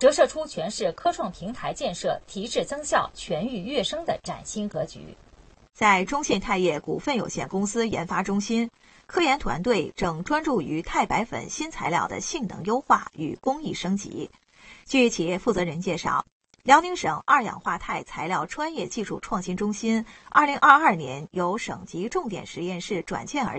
折射出全市科创平台建设提质增效、全域跃升的崭新格局。 在中信钛业股份有限公司研发中心，科研团队正专注于钛白粉新材料的性能优化与工艺升级。据企业负责人介绍，辽宁省二氧化钛材料专业技术创新中心2022年由省级重点实验室转建而